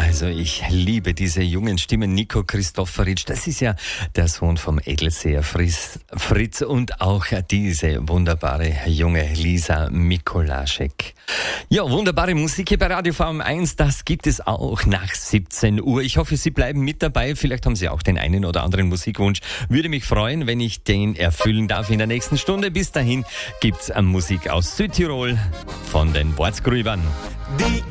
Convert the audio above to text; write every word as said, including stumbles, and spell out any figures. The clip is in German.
Also ich liebe diese jungen Stimmen. Nico Christoforitsch, das ist ja der Sohn vom Edelseher Fritz, Fritz und auch diese wunderbare junge Lisa Mikolaschek. Ja, wunderbare Musik hier bei Radio V M eins, das gibt es auch nach siebzehn Uhr. Ich hoffe, Sie bleiben mit dabei. Vielleicht haben Sie auch den einen oder anderen Musikwunsch. Würde mich freuen, wenn ich den erfüllen darf in der nächsten Stunde. Bis dahin gibt's Musik aus Südtirol von den Wortsgrübern. Die